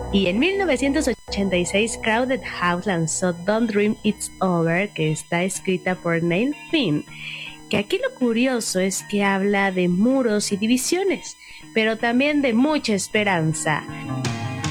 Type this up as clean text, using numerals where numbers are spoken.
Y en 1986 Crowded House lanzó Don't Dream It's Over, que está escrita por Neil Finn, que aquí lo curioso es que habla de muros y divisiones, pero también de mucha esperanza.